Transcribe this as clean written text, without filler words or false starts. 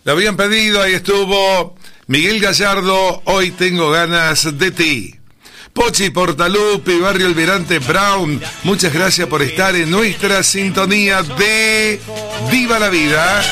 Lo habían pedido, ahí estuvo Miguel Gallardo, Hoy tengo ganas de ti. Pochi Portalupi, Barrio Almirante Brown, muchas gracias por estar en nuestra sintonía de Viva la Vida.